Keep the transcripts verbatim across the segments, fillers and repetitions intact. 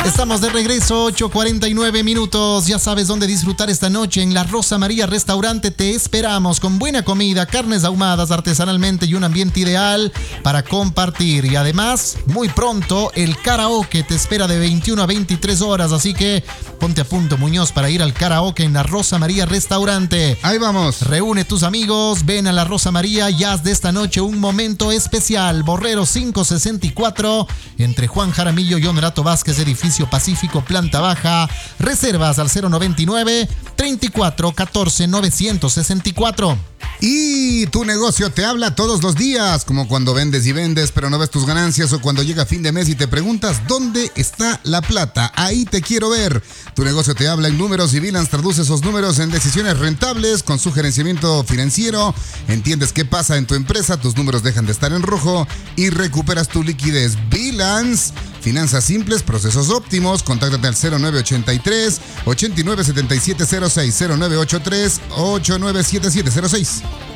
Estamos de regreso, ocho cuarenta y nueve minutos. Ya sabes dónde disfrutar esta noche. En la Rosa María Restaurante te esperamos con buena comida, carnes ahumadas artesanalmente y un ambiente ideal para compartir. Y además, muy pronto, el karaoke te espera de veintiuna a veintitrés horas. Así que ponte a punto, Muñoz, para ir al karaoke en la Rosa María Restaurante. Ahí vamos. Reúne tus amigos, ven a la Rosa María y haz de esta noche un momento especial. Borrero quinientos sesenta y cuatro, entre Juan Jaramillo y Honorato Vázquez, edificio Pacífico, planta baja. Reservas al cero noventa y nueve, treinta y cuatro, catorce, novecientos sesenta y cuatro. Y tu negocio te habla todos los días, como cuando vendes y vendes pero no ves tus ganancias, o cuando llega fin de mes y te preguntas ¿dónde está la plata? Ahí te quiero ver. Tu negocio te habla en números y Bilance traduce esos números en decisiones rentables con su gerenciamiento financiero. Entiendes qué pasa en tu empresa, tus números dejan de estar en rojo y recuperas tu liquidez. Bilance, finanzas simples, procesos óptimos. Contáctate al cero nueve ochenta y tres, ochenta y nueve setenta y siete cero seis, cero nueve ochenta y tres, ochenta y nueve setenta y siete cero seis.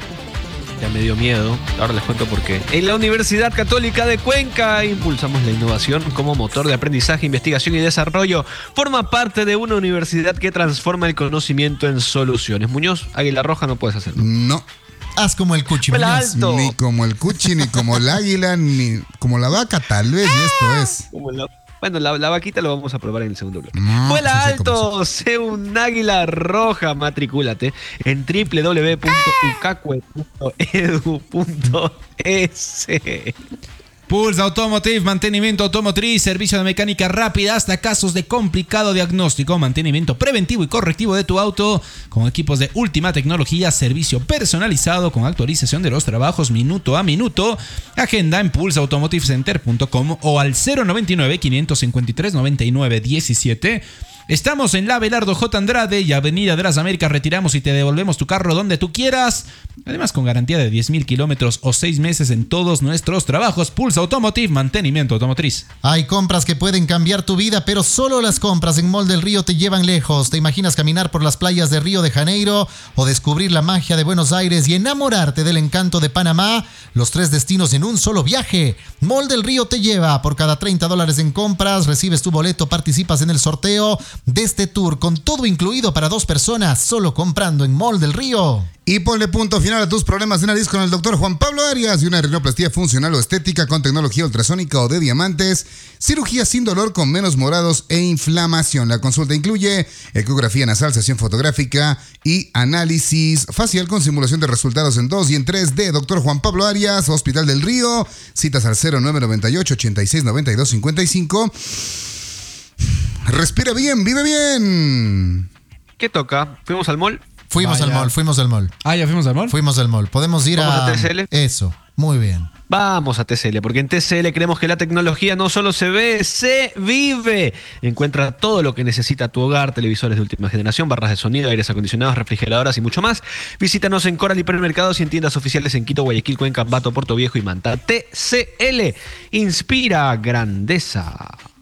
Ya me dio miedo, ahora les cuento por qué. En la Universidad Católica de Cuenca impulsamos la innovación como motor de aprendizaje, investigación y desarrollo. Forma parte de una universidad que transforma el conocimiento en soluciones. Muñoz, Águila Roja, no puedes hacerlo. No. Haz como el Cuchi, Muñoz. Alto. Ni como el Cuchi, ni como el águila, ni como la vaca, tal vez, y esto es. Como la... Bueno, la, la vaquita lo vamos a probar en el segundo bloque. No, Vuela sí sé alto, sé un águila roja. Matricúlate en doble u doble u doble u punto ucacue punto edu punto es. Pulse Automotive, mantenimiento automotriz, servicio de mecánica rápida hasta casos de complicado diagnóstico, mantenimiento preventivo y correctivo de tu auto con equipos de última tecnología, servicio personalizado con actualización de los trabajos minuto a minuto. Agenda en pulse automotive center punto com o al cero noventa y nueve, quinientos cincuenta y tres, noventa y nueve diecisiete. Estamos en la Abelardo J. Andrade y Avenida de las Américas. Retiramos y te devolvemos tu carro donde tú quieras. Además, con garantía de diez mil kilómetros o seis meses en todos nuestros trabajos. Pulse Automotive, mantenimiento automotriz. Hay compras que pueden cambiar tu vida, pero solo las compras en Mall del Río te llevan lejos. ¿Te imaginas caminar por las playas de Río de Janeiro o descubrir la magia de Buenos Aires y enamorarte del encanto de Panamá? Los tres destinos en un solo viaje. Mall del Río te lleva. Por cada treinta dólares en compras, recibes tu boleto, participas en el sorteo de este tour con todo incluido para dos personas, solo comprando en Mall del Río. Y ponle punto final a tus problemas de nariz con el doctor Juan Pablo Arias y una rinoplastia funcional o estética con tecnología ultrasónica o de diamantes, cirugía sin dolor con menos morados e inflamación. La consulta incluye ecografía nasal, sesión fotográfica y análisis facial con simulación de resultados en dos y en tres D. Doctor Juan Pablo Arias, Hospital del Río, citas al cero nueve noventa y ocho, ochenta y seis, noventa y dos, cincuenta y cinco. Respira bien, vive bien. ¿Qué toca? ¿Fuimos al mall? Fuimos Vaya. al mall, fuimos al mall. Ah, ¿ya fuimos al mall? Fuimos al mall. Podemos ir ¿Vamos a... a T C L? Eso, muy bien. Vamos a T C L, porque en T C L creemos que la tecnología no solo se ve, se vive. Encuentra todo lo que necesita tu hogar: televisores de última generación, barras de sonido, aires acondicionados, refrigeradoras y mucho más. Visítanos en Coral Hipermercados y en tiendas oficiales en Quito, Guayaquil, Cuenca, Ambato, Puerto Viejo y Manta. T C L inspira grandeza.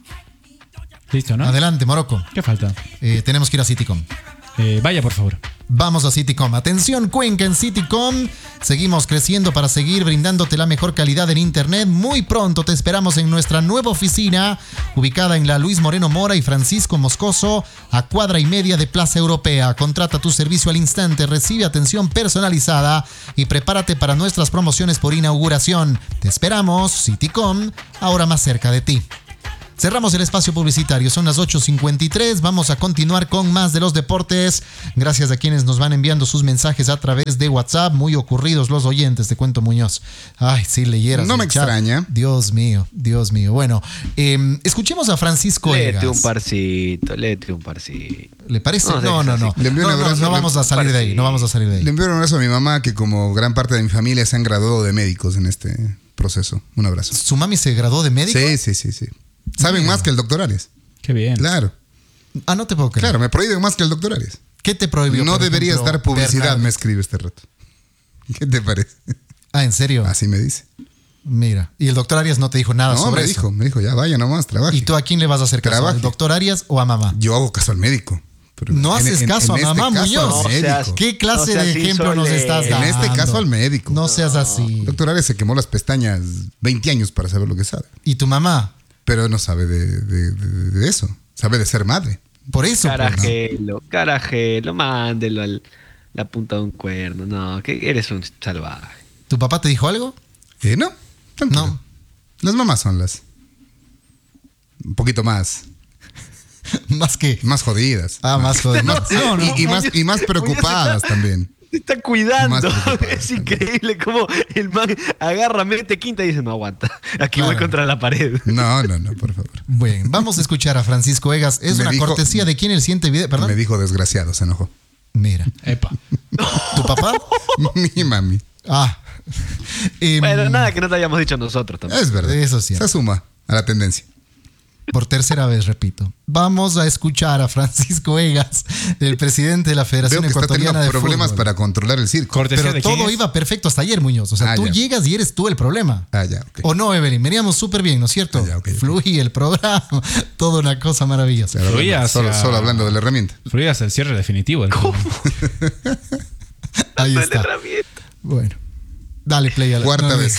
Listo, ¿no? Adelante, Morocco. ¿Qué falta? Eh, tenemos que ir a Citycom. Eh, vaya, por favor. Vamos a Citycom. Atención, Cuenca, en Citycom seguimos creciendo para seguir brindándote la mejor calidad en internet. Muy pronto te esperamos en nuestra nueva oficina, ubicada en la Luis Moreno Mora y Francisco Moscoso, a cuadra y media de Plaza Europea. Contrata tu servicio al instante, recibe atención personalizada y prepárate para nuestras promociones por inauguración. Te esperamos, Citycom, ahora más cerca de ti. Cerramos el espacio publicitario, son las ocho cincuenta y tres, vamos a continuar con más de los deportes, gracias a quienes nos van enviando sus mensajes a través de WhatsApp, muy ocurridos los oyentes, te cuento, Muñoz. Ay, si leyeras No me el chat. extraña. Dios mío, Dios mío. Bueno, eh, escuchemos a Francisco Léete Egas. un parcito, léete un parcito. ¿Le parece? No, No, no, no. Le envío un No, no, abrazo, no le- vamos a salir de ahí, no vamos a salir de ahí. Le envío un abrazo a mi mamá, que como gran parte de mi familia se han graduado de médicos en este proceso. Un abrazo. ¿Su mami se graduó de médico? Sí, sí, sí, sí. Saben más que el doctor Arias. Qué bien. Claro, Ah, no te puedo creer. claro, me prohíben más que el doctor Arias. ¿Qué te prohibió? No por debería ejemplo, estar publicidad, Bernardo? me escribe este rato. ¿Qué te parece? Ah, ¿en serio? Así me dice. Mira, y el doctor Arias no te dijo nada No, sobre me eso. dijo, me dijo, ya vaya nomás, trabaje. ¿Y tú a quién le vas a hacer caso? Trabaje. ¿Al doctor Arias o a mamá? Yo hago caso al médico. Pero No en- haces en- caso en a este mamá, caso Muñoz. al No médico. seas- ¿Qué clase No seas de ejemplo nos insolente. estás En dando? este caso al médico. No seas así. El doctor Arias se quemó las pestañas veinte años para saber lo que sabe. ¿Y tu mamá? Pero no sabe de, de, de, de eso. Sabe de ser madre. Por eso. Carajelo, pues, ¿no? Carajelo, mándelo a la punta de un cuerno. No, que eres un salvaje. ¿Tu papá te dijo algo? Eh, no, tranquilo. No. Las mamás son las... Un poquito más... ¿Más que? Más jodidas. Ah, más jodidas. Más- No, no. y, y más, y más preocupadas también. Se está cuidando. Más preocupado Es también. increíble cómo el man agarra, mete quinta y dice, no aguanta. Aquí voy Claro. contra la pared. No, no, no, por favor. Bueno, vamos a escuchar a Francisco Egas. Es Me una dijo- cortesía de quién el siguiente video. Perdón. Me dijo desgraciado, se enojó. Mira. Epa. ¿Tu papá? Mi mami. Ah. Em, Bueno, nada que no te hayamos dicho nosotros también. Es verdad. Eso sí. Se suma a la tendencia. Por tercera vez, repito. Vamos a escuchar a Francisco Egas, el presidente de la Veo Federación que está teniendo Ecuatoriana de problemas Fútbol. para controlar el circo. Cortesía Pero de quién todo es? iba perfecto hasta ayer, Muñoz. O sea, Ah, tú ya. llegas y eres tú el problema. Ah, ya, ok. ¿O no, Evelyn? Veníamos súper bien, ¿no es cierto? Ah, ya, ok, ok. Fluye el programa, toda una cosa maravillosa. Pero Fluía hablando- solo, hacia- solo hablando de la herramienta. Fluidas el cierre definitivo. del programa. Ahí Dale está. herramienta. Bueno, dale play a la Cuarta no, vez.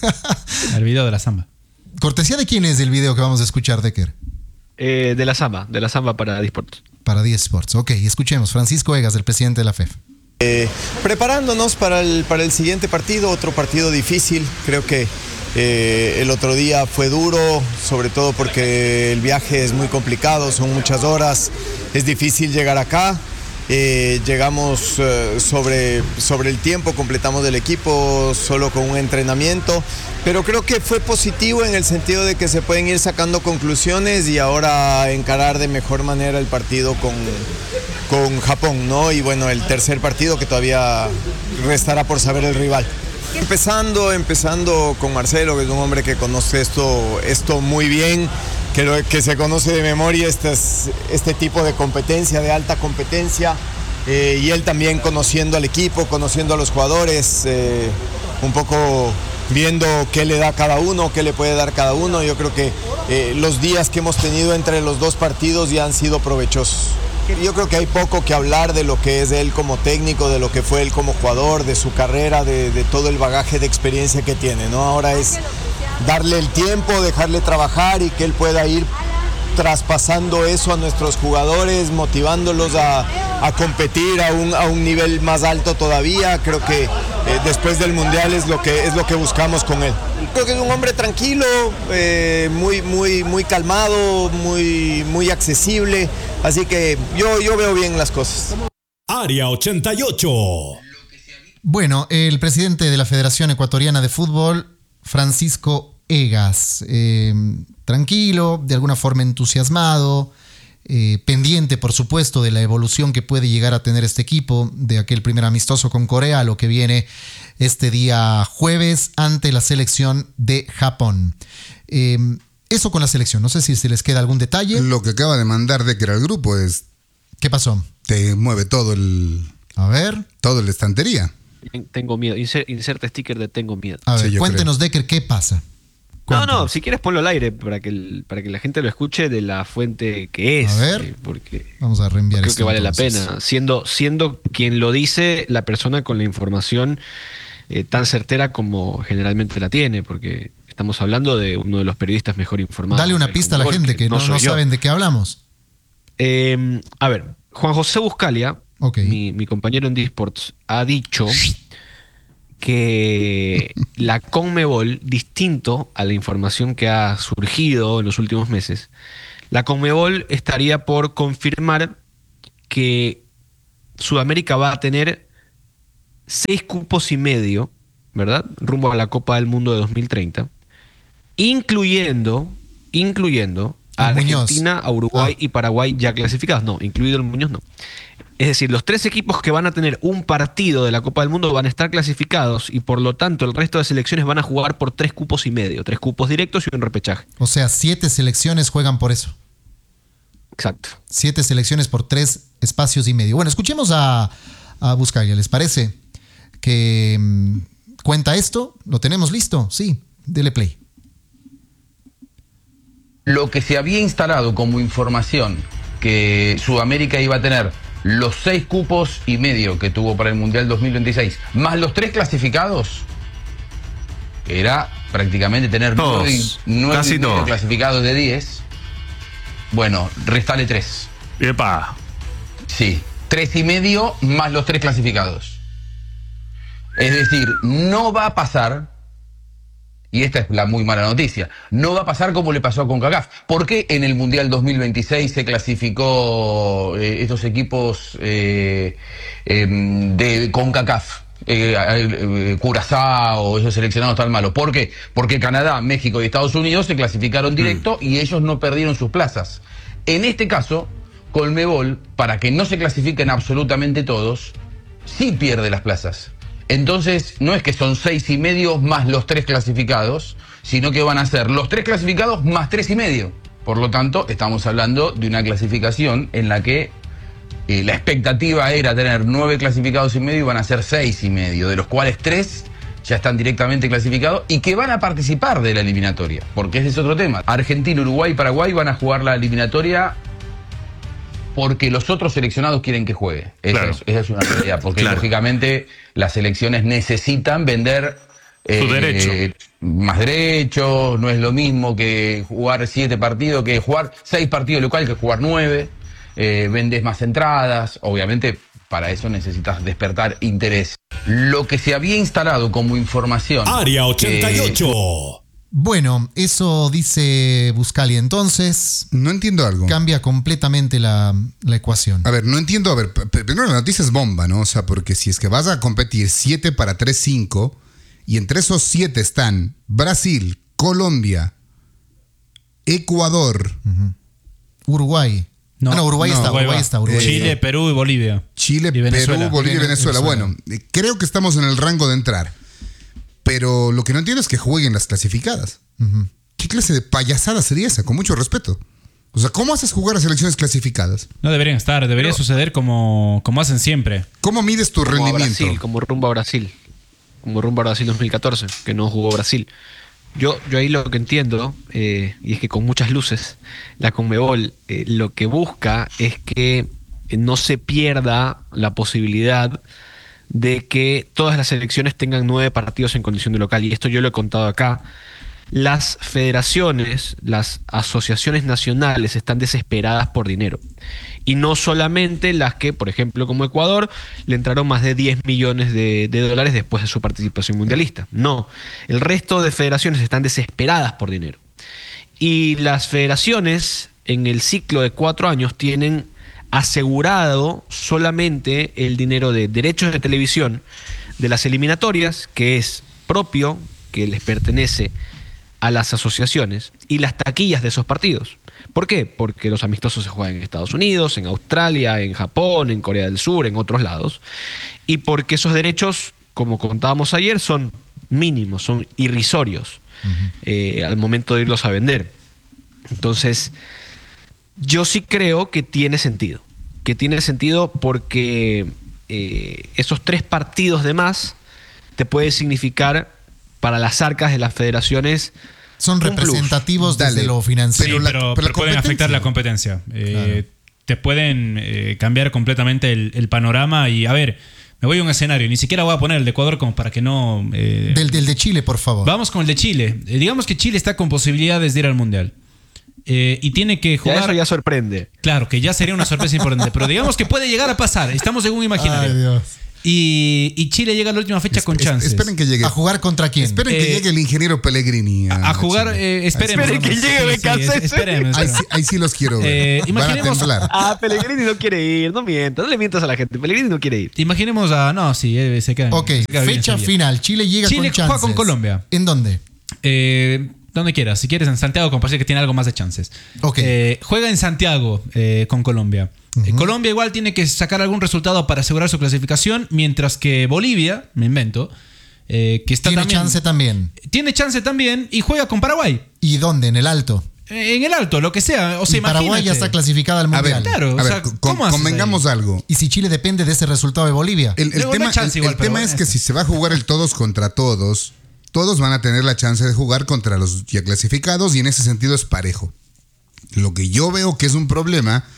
El video de la samba. ¿Cortesía de quién es el video que vamos a escuchar, Decker? Eh, de la Samba, de la Samba para Disports. Para diez Sports. Ok, escuchemos. Francisco Egas, el presidente de la F E F. Eh, preparándonos para el, para el siguiente partido, otro partido difícil. Creo que eh, el otro día fue duro, sobre todo porque el viaje es muy complicado, son muchas horas, es difícil llegar acá. Eh, llegamos eh, sobre, sobre el tiempo, completamos el equipo solo con un entrenamiento, pero creo que fue positivo en el sentido de que se pueden ir sacando conclusiones y ahora encarar de mejor manera el partido con, con Japón, ¿no? Y bueno, el tercer partido que todavía restará por saber el rival. Empezando, empezando con Marcelo, que es un hombre que conoce esto, esto muy bien, que, lo- que se conoce de memoria este, este tipo de competencia, de alta competencia, eh, y él también conociendo al equipo, conociendo a los jugadores, eh, un poco viendo qué le da cada uno, qué le puede dar cada uno. Yo creo que eh, los días que hemos tenido entre los dos partidos ya han sido provechosos. Yo creo que hay poco que hablar de lo que es él como técnico, de lo que fue él como jugador, de su carrera, de, de todo el bagaje de experiencia que tiene, ¿no? Ahora es darle el tiempo, dejarle trabajar y que él pueda ir traspasando eso a nuestros jugadores, motivándolos a, a competir a un, a un nivel más alto todavía. Creo que eh, después del Mundial es lo que, es lo que buscamos con él. Creo que es un hombre tranquilo, eh, muy, muy, muy calmado, muy, muy accesible, así que yo, yo veo bien las cosas. Área ochenta y ocho. Bueno, el presidente de la Federación Ecuatoriana de Fútbol, Francisco Egas, eh, tranquilo, de alguna forma entusiasmado, eh, pendiente, por supuesto, de la evolución que puede llegar a tener este equipo, de aquel primer amistoso con Corea, a lo que viene este día jueves ante la selección de Japón. Eh, eso con la selección, no sé si se les queda algún detalle. Lo que acaba de mandar Decker al grupo es... ¿Qué pasó? Te mueve todo el... A ver, Todo la estantería. Tengo miedo. Inser- Inserte sticker de tengo miedo. a ver, Sí, yo cuéntenos, Decker, ¿qué pasa? No, Cuéntenos. no, si quieres ponlo al aire para que, el- para que la gente lo escuche de la fuente que es. A ver. eh, Porque Vamos a reenviar creo esto que vale entonces. la pena. Siendo, siendo quien lo dice, la persona con la información eh, tan certera como generalmente la tiene, porque estamos hablando de uno de los periodistas mejor informados. Dale una del pista a la fútbol, gente que no, soy no yo. saben de qué hablamos. Eh, a ver, Juan José Buscalia, Ok. mi, mi compañero en Disports, ha dicho que la Conmebol, distinto a la información que ha surgido en los últimos meses, la Conmebol estaría por confirmar que Sudamérica va a tener seis cupos y medio, ¿verdad? Rumbo a la Copa del Mundo de dos mil treinta, incluyendo, incluyendo a El Muñoz. Argentina, a Uruguay Ah. y Paraguay ya clasificados. No, incluido el Muñoz no. Es decir, los tres equipos que van a tener un partido de la Copa del Mundo van a estar clasificados y por lo tanto el resto de selecciones van a jugar por tres cupos y medio, tres cupos directos y un repechaje. O sea, siete selecciones juegan por eso. Exacto. Siete selecciones por tres espacios y medio. Bueno, escuchemos a, a Buscalia, ¿les parece? Que mm, cuenta esto. ¿Lo tenemos listo? Sí, dele play. Lo que se había instalado como información que Sudamérica iba a tener los seis cupos y medio que tuvo para el Mundial dos mil veintiséis, más los tres clasificados, era prácticamente tener Todos, nueve, nueve casi todos. clasificados de diez. Bueno, restale tres. Epa. Sí, tres y medio más los tres clasificados. Es decir, no va a pasar, y esta es la muy mala noticia, no va a pasar como le pasó a CONCACAF. ¿Por qué en el Mundial dos mil veintiséis se clasificó eh, estos equipos eh, eh, de CONCACAF? Eh, eh, Curazao, esos seleccionados tan malos. ¿Por qué? Porque Canadá, México y Estados Unidos se clasificaron directo mm. y ellos no perdieron sus plazas. En este caso, Conmebol, para que no se clasifiquen absolutamente todos, sí pierde las plazas. Entonces, no es que son seis y medio más los tres clasificados, sino que van a ser los tres clasificados más tres y medio. Por lo tanto, estamos hablando de una clasificación en la que eh, la expectativa era tener nueve clasificados y medio y van a ser seis y medio, de los cuales tres ya están directamente clasificados y que van a participar de la eliminatoria, porque ese es otro tema. Argentina, Uruguay y Paraguay van a jugar la eliminatoria porque los otros seleccionados quieren que juegue. Esa, claro. es, esa es una realidad, porque claro. lógicamente las selecciones necesitan vender eh, derecho. más derechos, no es lo mismo que jugar siete partidos, que jugar seis partidos local, que jugar nueve, eh, vendes más entradas, obviamente para eso necesitas despertar interés. Lo que se había instalado como información... Área ochenta y ocho. Eh, Bueno, eso dice Buscali. Entonces, no entiendo algo. Cambia completamente la, la ecuación. A ver, no entiendo. A ver, primero la noticia es bomba, ¿no? O sea, porque si es que vas a competir siete para tres cinco y entre esos siete están Brasil, Colombia, Ecuador, uh-huh. Uruguay. No, ah, no, Uruguay no, está, Uruguay, Uruguay está. Uruguay Chile, está. Perú y Bolivia. Chile, y Venezuela. Perú, Bolivia y Venezuela. Venezuela. Bueno, creo que estamos en el rango de entrar. Pero lo que no entiendo es que jueguen las clasificadas. Uh-huh. ¿Qué clase de payasada sería esa? Con mucho respeto. O sea, ¿cómo haces jugar a selecciones clasificadas? No deberían estar, debería Pero, suceder como, como hacen siempre. ¿Cómo mides tu como rendimiento? Brasil, como rumbo a Brasil. Como rumbo a Brasil dos mil catorce, que no jugó Brasil. Yo, yo ahí lo que entiendo, eh, y es que con muchas luces, la Conmebol eh, lo que busca es que no se pierda la posibilidad de que todas las selecciones tengan nueve partidos en condición de local. Y esto yo lo he contado acá. Las federaciones, las asociaciones nacionales están desesperadas por dinero. Y no solamente las que, por ejemplo, como Ecuador, le entraron más de diez millones de, de dólares después de su participación mundialista. No, el resto de federaciones están desesperadas por dinero. Y las federaciones, en el ciclo de cuatro años, tienen asegurado solamente el dinero de derechos de televisión de las eliminatorias, que es propio, que les pertenece a las asociaciones, y las taquillas de esos partidos. ¿Por qué? Porque los amistosos se juegan en Estados Unidos, en Australia, en Japón, en Corea del Sur, en otros lados, y porque esos derechos, como contábamos ayer, son mínimos, son irrisorios uh-huh. eh, al momento de irlos a vender. Entonces, yo sí creo que tiene sentido, que tiene sentido porque eh, esos tres partidos de más te puede significar para las arcas de las federaciones. Son representativos desde Dale. lo financiero. Sí, Pero la- pero, pero la pero pueden afectar la competencia. Eh, te pueden eh, cambiar completamente el, el panorama. Y a ver, me voy a un escenario. Ni siquiera voy a poner el de Ecuador como para que no... eh, Del, del de Chile, por favor. Vamos con el de Chile. Eh, digamos que Chile está con posibilidades de ir al Mundial. Eh, y tiene que Ya jugar... eso ya sorprende. Claro, que ya sería una sorpresa importante. Pero digamos que puede llegar a pasar. Estamos en un imaginario. Ay, Dios. Y, y Chile llega a la última fecha Es- con es- chances. Esperen que llegue. ¿A jugar contra quién? Esperen que Eh, llegue el ingeniero Pellegrini. A, A jugar, Chile. eh, esperemos. Esperen que llegue Becasese. es- esperemos, Ahí, esperemos. sí, ahí sí los quiero ver. Eh, Van a imaginemos- temblar. Ah, Pellegrini no quiere ir, no mientas, no le mientas a la gente. Pellegrini no quiere ir. Imaginemos a... No, sí, eh, se queda Ok, se queda bien fecha Sevilla. final. Chile llega Chile con chances. juega con Colombia. ¿En dónde? Eh, donde quieras. Si quieres en Santiago, como parece que tiene algo más de chances. Ok. Eh, juega en Santiago eh, con Colombia. Eh, Colombia igual tiene que sacar algún resultado para asegurar su clasificación, mientras que Bolivia, me invento, eh, que está Tiene también, chance también. tiene chance también y juega con Paraguay. ¿Y dónde? En el alto. Eh, en el alto, lo que sea. O sea, Y Paraguay imagínate. ya está clasificada al A Mundial. ver, Claro, a o ver, sea, con- ¿cómo haces convengamos ahí? algo. ¿Y si Chile depende de ese resultado de Bolivia? El, el Luego tema, no hay chance el- igual, el pero tema bueno, es que eso. si se va a jugar el todos contra todos, todos van a tener la chance de jugar contra los ya clasificados y en ese sentido es parejo. Lo que yo veo que es un problema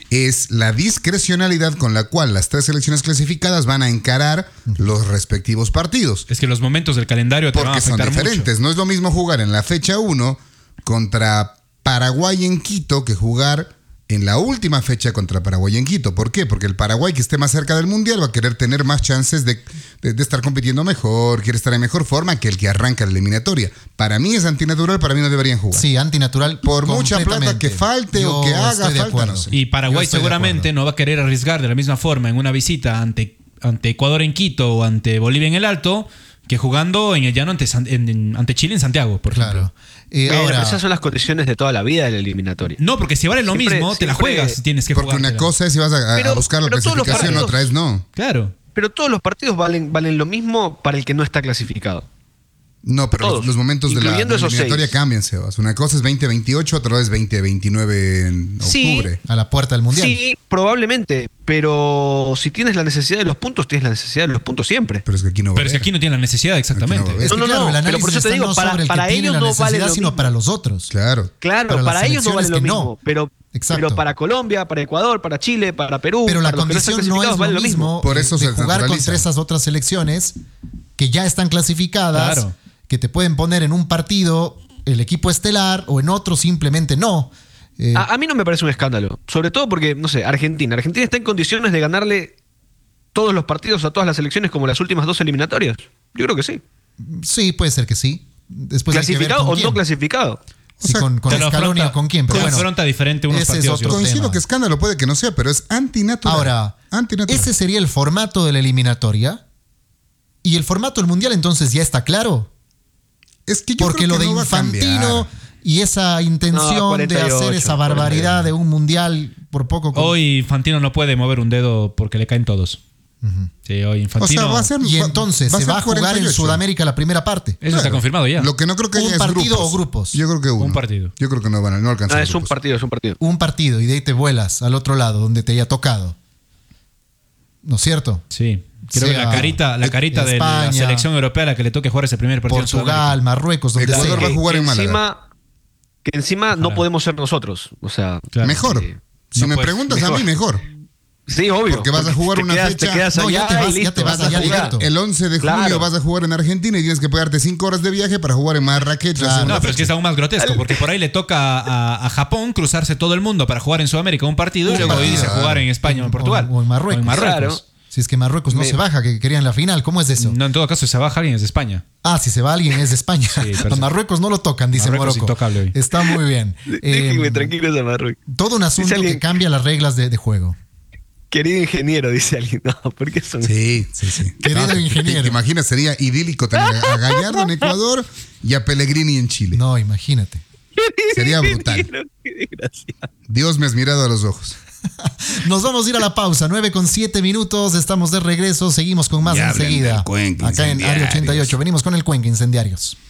es la discrecionalidad con la cual las tres selecciones clasificadas van a encarar los respectivos partidos. Es que los momentos del calendario te van a Porque son afectar diferentes. mucho. No es lo mismo jugar en la fecha uno contra Paraguay en Quito que jugar en la última fecha contra Paraguay en Quito. ¿Por qué? Porque el Paraguay que esté más cerca del Mundial va a querer tener más chances de, de, de estar compitiendo mejor, quiere estar en mejor forma que el que arranca la eliminatoria. Para mí es antinatural, para mí no deberían jugar. Sí, antinatural. Por mucha plata que falte Yo o que haga estoy de falta, acuerdo. no sé. Y Paraguay Yo estoy de seguramente acuerdo. no va a querer arriesgar de la misma forma en una visita ante, ante Ecuador en Quito o ante Bolivia en el Alto que jugando en el llano ante, San- en- en- ante Chile en Santiago, por ejemplo. Claro. Eh, Bueno, ahora, pero esas son las condiciones de toda la vida de la eliminatoria. No, porque si vale lo Siempre- mismo, te la siempre- juegas si tienes que Porque jugar. una cosa es si vas a, a Pero- buscar la pero todos los clasificación, partidos- otra es no. Claro. Pero todos los partidos valen, valen lo mismo para el que no está clasificado. No, pero los, Todos, los momentos de la, de incluyendo la esos eliminatoria seis. cambian, Sebas. Una cosa es veinte veintiocho, otra es veinte veintinueve en Sí. octubre. a la puerta del Mundial. Sí, probablemente, pero si tienes la necesidad de los puntos, tienes la necesidad de los puntos siempre. Pero es que aquí no va Pero a es que haber. aquí no tiene la necesidad, exactamente. Aquí no va a Es haber. que No, no, claro, no, el pero análisis por eso te está digo, no para- sobre el para que tiene ellos la no vale necesidad, lo sino mismo. para los otros. Claro. Claro, Para para, las ellos no vale lo selecciones que mismo, no. pero, Exacto. pero para Colombia, para Ecuador, para Chile, para Perú, Pero la para los que no están condición no es clasificados, lo vale lo mismo, mismo. Por eso de se jugar naturaliza. contra esas otras selecciones que ya están clasificadas, Claro. que te pueden poner en un partido el equipo estelar o en otro simplemente no. Eh, A, a mí no me parece un escándalo, sobre todo porque, no sé, Argentina. Argentina está en condiciones de ganarle todos los partidos a todas las selecciones como las últimas dos eliminatorias. Yo creo que sí. sí, puede ser que sí. Después hay que ver ¿Clasificado con o quién. no clasificado? O Sí, sea, con, con Te lo Scaloni afronta- o con quién. Pero te lo bueno, afronta diferente unos ese es partidos y otro otros. Coincido tema. que escándalo puede que no sea, pero es antinatural. Ahora, antinatural. ese sería el formato de la eliminatoria. Y el formato del Mundial entonces ya está claro. es que yo Porque creo lo que de no va a Infantino cambiar. y esa intención No, de cuarenta y ocho, hacer esa cuarenta y ocho. barbaridad de un Mundial por poco... con- Hoy Infantino no puede mover un dedo porque le caen todos. Sí, hoy O Infantino. sea, va a ser. Y entonces se ser va a jugar en cuarenta y ocho. Sudamérica la primera parte. Eso está Claro. confirmado ya. Lo que no creo que ¿Un haya es partido grupos. o grupos? Yo creo que uno. Un partido. Yo creo que no van a no alcanzar. No, es un grupos. partido, es un partido. Un partido y de ahí te vuelas al otro lado donde te haya tocado. ¿No es cierto? Sí. Creo que Sea la carita, la carita de la España, selección europea a la que le toque jugar ese primer partido. en Portugal, Marruecos, donde Ecuador sea. va a jugar en Málaga. encima, que encima no Ojalá. podemos ser nosotros. O sea, Claro. Mejor. Sí. Si No, me pues, preguntas a mejor. mí, mejor. sí, obvio. Porque vas a jugar te una quedas- fecha- Te quedas No, ya allá te vas- y ya listo, te vas a allá jugar. directo. El once de julio Claro. vas a jugar en Argentina y tienes que pagarte cinco horas de viaje para jugar en Marrakech. la Claro. segunda No, pero es que es fecha. aún más grotesco, porque por ahí le toca a, a Japón cruzarse todo el mundo para jugar en Sudamérica un partido y Un luego partido. irse a jugar en España o en Portugal. O- o en Marruecos. Claro. Si es que Marruecos no Me- se baja, que querían la final, ¿cómo es eso? No, en todo caso, si se baja alguien es de España. Ah, si se va alguien es de España. pero A Marruecos no lo tocan, dice Marruecos Morocco. intocable hoy. Está muy bien. Déjenme Eh, tranquilo esa Marruecos. todo un asunto Dice alguien- que cambia las reglas de, de juego. Querido ingeniero, dice alguien. No, ¿por qué son? Sí, sí, sí. Querido No, te- ingeniero. ¿Te imaginas? Sería idílico tener a Gallardo en Ecuador y a Pellegrini en Chile. No, imagínate. Sería brutal. Ingeniero, qué desgracia. Dios me has mirado a los ojos. Nos vamos a ir a la pausa, nueve con siete minutos, estamos de regreso, seguimos con más Y hablen enseguida. del Cuenca Acá en Área Incendiarios. ochenta y ocho, venimos con el Cuenca Incendiarios.